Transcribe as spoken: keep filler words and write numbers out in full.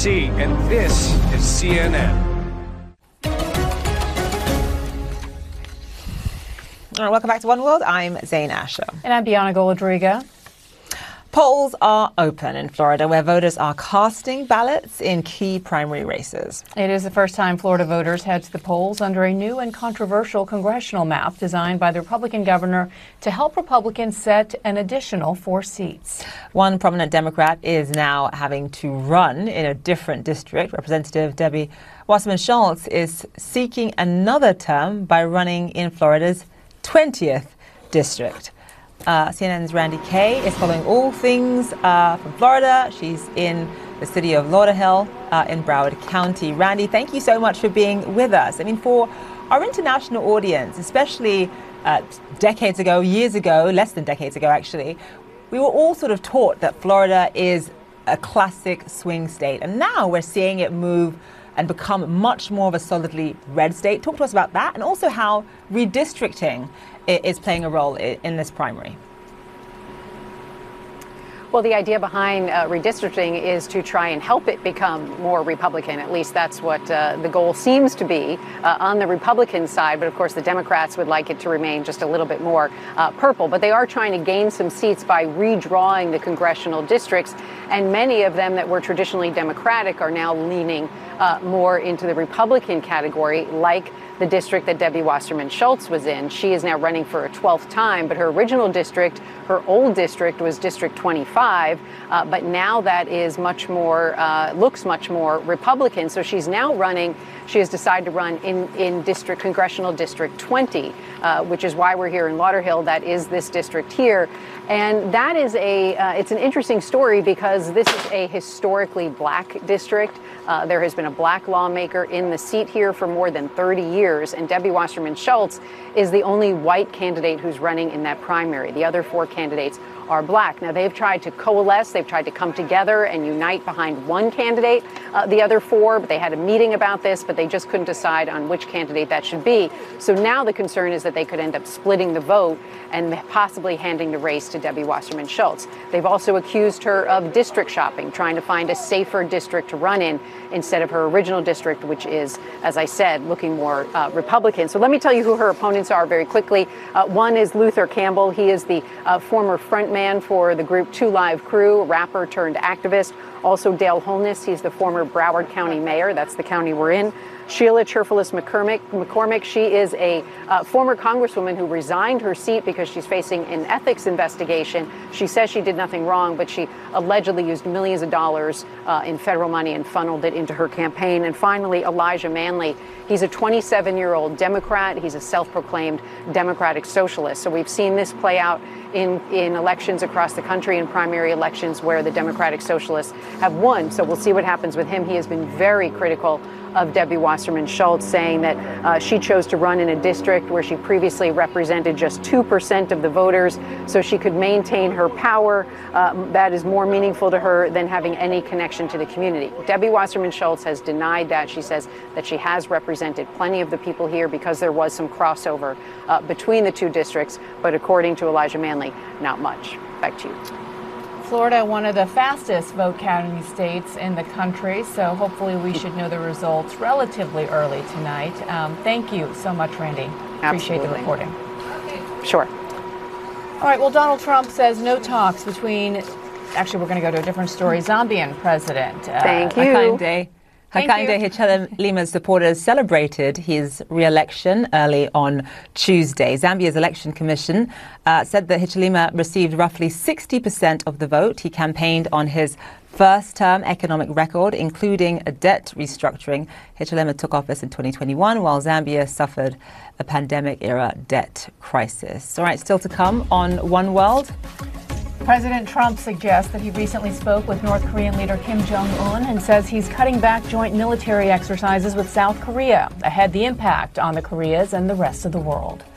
And this is C N N. All right, welcome back to One World. I'm Zain Asher. And I'm Bianca Goldriga. Polls are open in Florida, where voters are casting ballots in key primary races. It is the first time Florida voters head to the polls under a new and controversial congressional map designed by the Republican governor to help Republicans set an additional four seats. One prominent Democrat is now having to run in a different district. Representative Debbie Wasserman Schultz is seeking another term by running in Florida's twentieth district. Uh, C N N's Randi Kaye is following all things uh, from Florida. She's in the city of Lauderhill uh, in Broward County. Randi, thank you so much for being with us. I mean, for our international audience, especially uh, decades ago, years ago, less than decades ago, actually, we were all sort of taught that Florida is a classic swing state. And now we're seeing it move and become much more of a solidly red state. Talk to us about that and also how redistricting is playing a role in this primary. Well, the idea behind uh, redistricting is to try and help it become more Republican. At least that's what uh, the goal seems to be uh, on the Republican side. But of course, the Democrats would like it to remain just a little bit more uh, purple. But they are trying to gain some seats by redrawing the congressional districts. And many of them that were traditionally Democratic are now leaning uh, more into the Republican category, like the district that Debbie Wasserman Schultz was in. She is now running for a twelfth time, but her original district, her old district, was District twenty-five, uh, but now that is much more, uh, looks much more Republican. So she's now running, she has decided to run in, in district, Congressional District twenty, uh, which is why we're here in Lauderhill. That is this district here. And that is a, uh, it's an interesting story because this is a historically black district. Uh, there has been a black lawmaker in the seat here for more than thirty years, and Debbie Wasserman Schultz is the only white candidate who's running in that primary. The other four candidates are black. Now, they've tried to coalesce, they've tried to come together and unite behind one candidate, uh, the other four, but they had a meeting about this, but they just couldn't decide on which candidate that should be. So now the concern is that they could end up splitting the vote and possibly handing the race to Debbie Wasserman Schultz. They've also accused her of district shopping, trying to find a safer district to run in instead of her original district, which is, as I said, looking more uh, Republican. So let me tell you who her opponents are very quickly. Uh, one is Luther Campbell. He is the uh, former frontman for the group Two Live Crew, rapper turned activist. Also Dale Holness, he's the former Broward County mayor. That's the county we're in. Sheila Cherfilus McCormick, McCormick, she is a uh, former congresswoman who resigned her seat because she's facing an ethics investigation. She says she did nothing wrong, but she allegedly used millions of dollars uh, in federal money and funneled it into her campaign. And finally, Elijah Manley. He's a twenty-seven-year-old Democrat. He's a self-proclaimed Democratic socialist. So we've seen this play out in, in elections across the country, in primary elections where the Democratic Socialists have won. So we'll see what happens with him. He has been very critical of Debbie Wasserman Schultz, saying that uh, she chose to run in a district where she previously represented just two percent of the voters, so she could maintain her power. Uh, that is more meaningful to her than having any connection to the community. Debbie Wasserman Schultz has denied that. She says that she has represented plenty of the people here because there was some crossover uh, between the two districts, but according to Elijah Manley, not much. Back to you. Florida, one of the fastest vote counting states in the country, so hopefully we should know the results relatively early tonight. Um, thank you so much, Randi. Absolutely. Appreciate the reporting. Sure. All right, well, Donald Trump says no talks between, actually, we're going to go to a different story, Zambian president. Uh, Thank you. Hakainde. Hakainde Hichilema's supporters celebrated his re-election early on Tuesday. Zambia's election commission uh, said that Hichilema received roughly sixty percent of the vote. He campaigned on his first-term economic record, including a debt restructuring. Hichilema took office in twenty twenty-one, while Zambia suffered a pandemic-era debt crisis. All right, still to come on One World. President Trump suggests that he recently spoke with North Korean leader Kim Jong-un and says he's cutting back joint military exercises with South Korea. Ahead, the impact on the Koreas and the rest of the world.